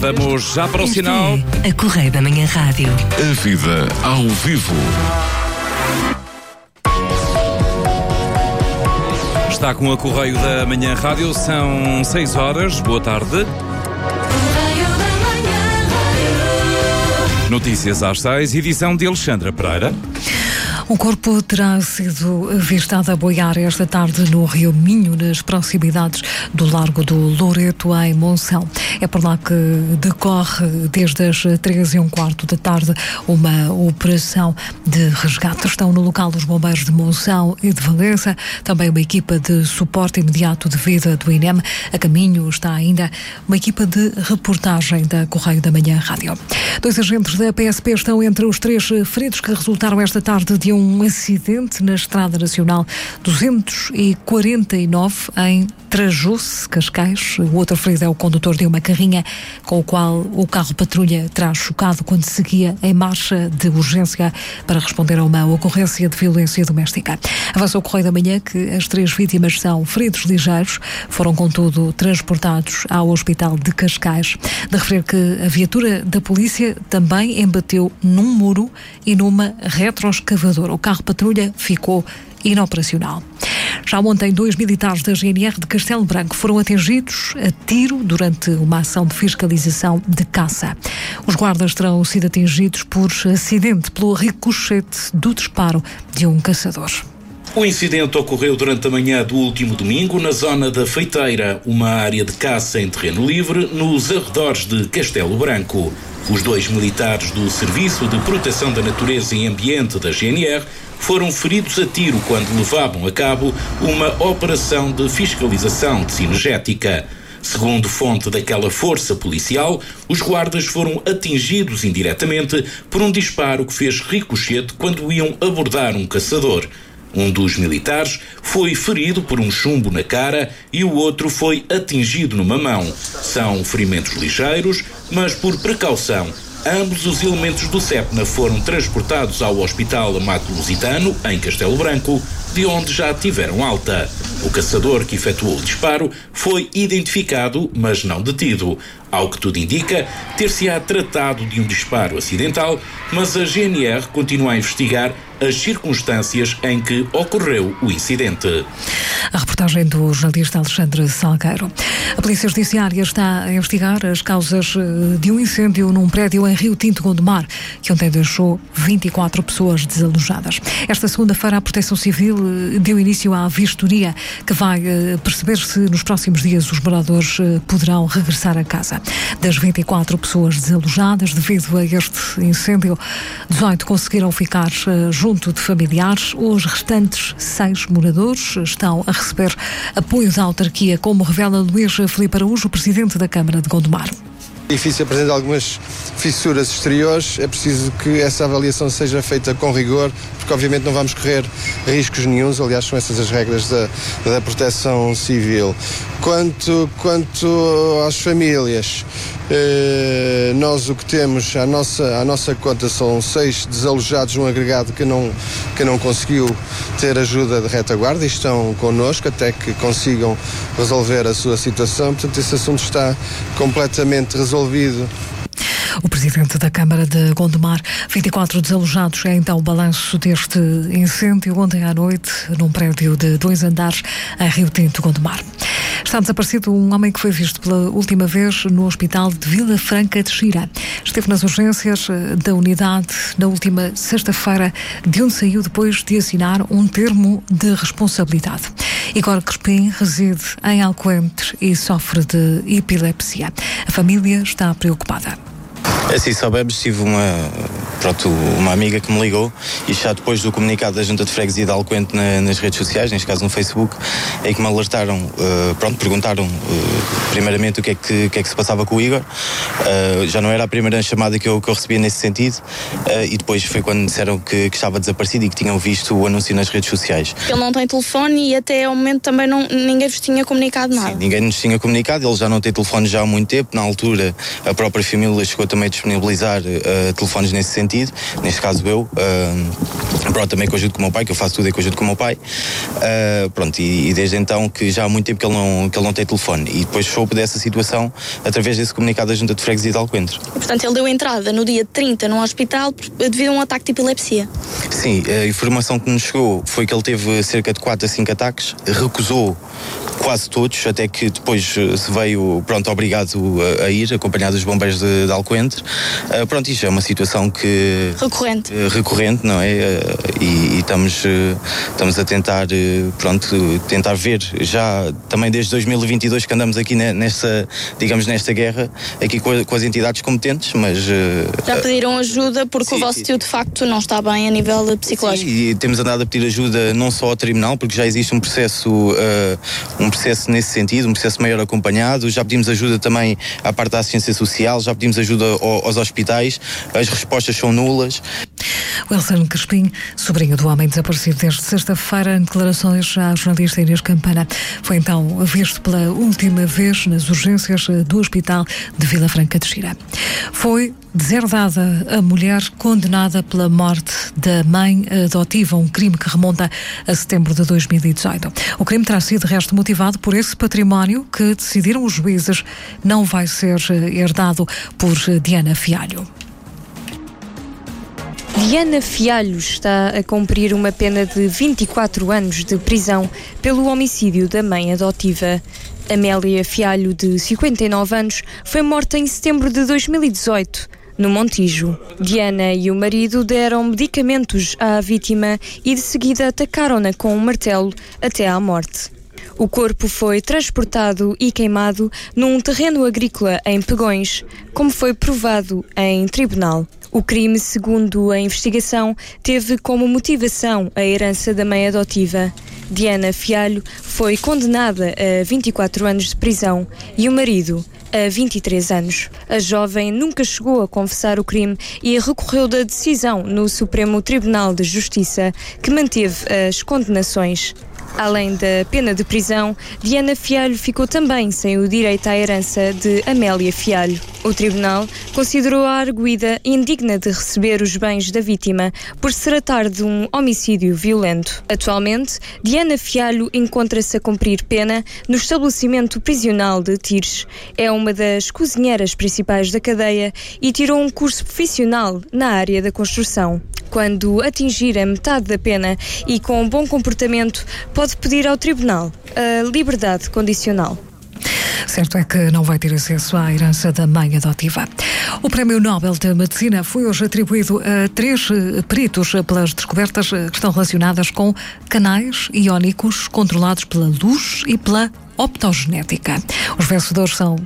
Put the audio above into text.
Vamos já para o sinal. A Correio da Manhã Rádio. A vida ao vivo. Está com a Correio da Manhã Rádio, são 6 horas. Boa tarde. Notícias às 6, edição de Alexandra Pereira. Um corpo terá sido avistado a boiar esta tarde no Rio Minho, nas proximidades do Largo do Loreto, em Monção. É por lá que decorre, desde as 3h15 da tarde, uma operação de resgate. Estão no local os bombeiros de Monção e de Valença, também uma equipa de suporte imediato de vida do INEM. A caminho está ainda uma equipa de reportagem da Correio da Manhã Rádio. 2 agentes da PSP estão entre os 3 feridos que resultaram esta tarde de um acidente na Estrada Nacional 249 em Trajus, Cascais. O outro ferido é o condutor de uma carrinha com o qual o carro patrulha terá chocado quando seguia em marcha de urgência para responder a uma ocorrência de violência doméstica. Avança o Correio da Manhã que as 3 vítimas são feridos ligeiros, foram contudo transportados ao Hospital de Cascais. De referir que a viatura da polícia também embateu num muro e numa retroescavadora. O carro patrulha ficou inoperacional. Já ontem, 2 militares da GNR de Castelo Branco foram atingidos a tiro durante uma ação de fiscalização de caça. Os guardas terão sido atingidos por acidente pelo ricochete do disparo de um caçador. O incidente ocorreu durante a manhã do último domingo na zona da Feiteira, uma área de caça em terreno livre nos arredores de Castelo Branco. Os 2 militares do Serviço de Proteção da Natureza e Ambiente da GNR foram feridos a tiro quando levavam a cabo uma operação de fiscalização cinegética. Segundo fonte daquela força policial, os guardas foram atingidos indiretamente por um disparo que fez ricochete quando iam abordar um caçador. Um dos militares foi ferido por um chumbo na cara e o outro foi atingido numa mão. São ferimentos ligeiros, mas por precaução, ambos os elementos do CEPNA foram transportados ao Hospital Amato Lusitano, em Castelo Branco, de onde já tiveram alta. O caçador que efetuou o disparo foi identificado, mas não detido. Ao que tudo indica, ter-se-á tratado de um disparo acidental, mas a GNR continua a investigar as circunstâncias em que ocorreu o incidente. A reportagem do jornalista Alexandre Salgueiro. A Polícia Judiciária está a investigar as causas de um incêndio num prédio em Rio Tinto, Gondomar, que ontem deixou 24 pessoas desalojadas. Esta segunda-feira, a Proteção Civil deu início à vistoria que vai perceber se nos próximos dias os moradores poderão regressar a casa. Das 24 pessoas desalojadas devido a este incêndio, 18 conseguiram ficar junto de familiares. Os restantes 6 moradores estão a receber apoio da autarquia, como revela Luís Filipe Araújo, presidente da Câmara de Gondomar. O edifício apresenta algumas fissuras exteriores, é preciso que essa avaliação seja feita com rigor, porque obviamente não vamos correr riscos nenhuns, aliás são essas as regras da Proteção Civil. Quanto às famílias, nós o que temos à nossa conta são 6 desalojados num agregado que não conseguiu ter ajuda de retaguarda e estão connosco até que consigam resolver a sua situação, portanto esse assunto está completamente resolvido. O presidente da Câmara de Gondomar, 24 desalojados, é então o balanço deste incêndio ontem à noite num prédio de 2 andares em Rio Tinto, Gondomar. Está desaparecido um homem que foi visto pela última vez no hospital de Vila Franca de Xira. Esteve nas urgências da unidade na última sexta-feira, de onde saiu depois de assinar um termo de responsabilidade. Igor Crespim reside em Alcoentre e sofre de epilepsia. A família está preocupada. Assim soubemos, tive uma amiga que me ligou e já depois do comunicado da Junta de Freguesia de Alcoentre nas redes sociais, neste caso no Facebook, é que me alertaram, perguntaram primeiramente o que é que se passava com o Igor. Já não era a primeira chamada que eu recebia nesse sentido, e depois foi quando disseram que estava desaparecido e que tinham visto o anúncio nas redes sociais. Ele não tem telefone e até ao momento também ninguém vos tinha comunicado nada. Sim, ninguém nos tinha comunicado, ele já não tem telefone já há muito tempo. Na altura a própria família chegou também a disponibilizar telefones nesse sentido. sentido, neste caso eu, pronto, também que eu ajudo com o meu pai, que eu faço tudo e que eu ajudo com o meu pai, pronto, e desde então que já há muito tempo que ele não tem telefone, e depois soube dessa situação através desse comunicado da Junta de Freguesia de Alcoentre. Portanto, ele deu entrada no dia 30 no hospital devido a um ataque de epilepsia. Sim, a informação que nos chegou foi que ele teve cerca de 4 a 5 ataques, recusou quase todos, até que depois se veio, pronto, obrigado a ir, acompanhado dos bombeiros de Alcoentre. Pronto, isto é uma situação que... Recorrente, não é? E estamos a tentar, tentar ver, já também desde 2022 que andamos aqui nesta guerra, aqui com as entidades competentes, mas... Já pediram ajuda porque o vosso tio de facto não está bem a nível psicológico. Sim, e temos andado a pedir ajuda não só ao tribunal, porque já existe um processo nesse sentido, um processo maior acompanhado, já pedimos ajuda também à parte da assistência social, já pedimos ajuda aos hospitais, as respostas são nulas. Wilson Crespim, sobrinho do homem desaparecido desde sexta-feira, em declarações à jornalista Inês Campana, foi então visto pela última vez nas urgências do Hospital de Vila Franca de Xira. Foi deserdada a mulher condenada pela morte da mãe adotiva, um crime que remonta a setembro de 2018. O crime terá sido, de resto, motivado por esse património que decidiram os juízes não vai ser herdado por Diana Fialho. Diana Fialho está a cumprir uma pena de 24 anos de prisão pelo homicídio da mãe adotiva. Amélia Fialho, de 59 anos, foi morta em setembro de 2018, no Montijo. Diana e o marido deram medicamentos à vítima e de seguida atacaram-na com um martelo até à morte. O corpo foi transportado e queimado num terreno agrícola em Pegões, como foi provado em tribunal. O crime, segundo a investigação, teve como motivação a herança da mãe adotiva. Diana Fialho foi condenada a 24 anos de prisão e o marido a 23 anos. A jovem nunca chegou a confessar o crime e recorreu da decisão no Supremo Tribunal de Justiça, que manteve as condenações. Além da pena de prisão, Diana Fialho ficou também sem o direito à herança de Amélia Fialho. O tribunal considerou a arguida indigna de receber os bens da vítima por se tratar de um homicídio violento. Atualmente, Diana Fialho encontra-se a cumprir pena no estabelecimento prisional de Tires. É uma das cozinheiras principais da cadeia e tirou um curso profissional na área da construção. Quando atingir a metade da pena e com um bom comportamento, pode pedir ao tribunal a liberdade condicional. Certo é que não vai ter acesso à herança da mãe adotiva. O Prémio Nobel de Medicina foi hoje atribuído a 3 peritos pelas descobertas que estão relacionadas com canais iónicos controlados pela luz e pela optogenética. Os vencedores são